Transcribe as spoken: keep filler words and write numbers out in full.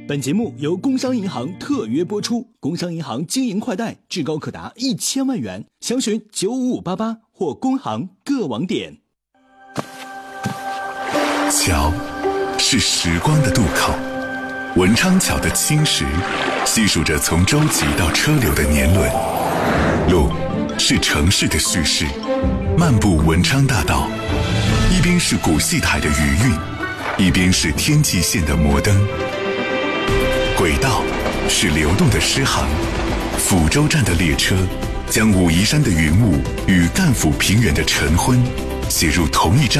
本节目由工商银行特约播出，工商银行经营快贷至高可达一千万元，详询九五五八八或工行各网点。 桥是时光的渡口，文昌桥的青石细数着从舟楫到车流的年轮。路是城市的叙事，漫步文昌大道，一边是古戏台的余韵，一边是天际线的摩登。轨道是流动的诗行，抚州站的列车将武夷山的云雾与赣抚平原的晨昏写入同一张